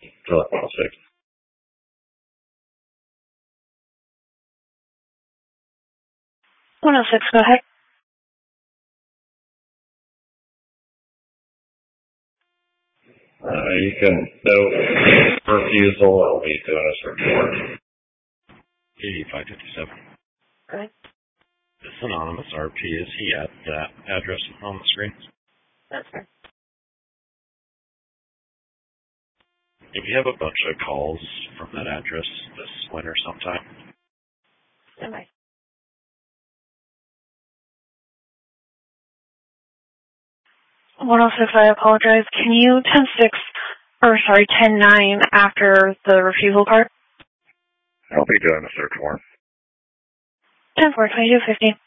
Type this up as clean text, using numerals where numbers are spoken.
July 106. Go ahead. You can note refusal. I'll be doing a search warrant. 8557. Right. This anonymous RP, is he at that address on the screen? That's right. If you have a bunch of calls from that address this winter sometime. Stand by. 106, I apologize. Can you 10-9 after the refusal part? I'll be doing a search warrant. 10-4, 2250.